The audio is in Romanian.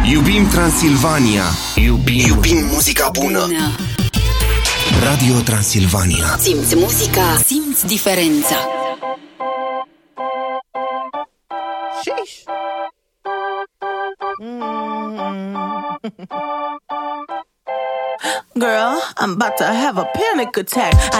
Iubim Transilvania. Iubim muzica bună. Radio Transilvania. Simți muzica, simți diferența. Sheesh. Girl, I'm about to have a panic attack.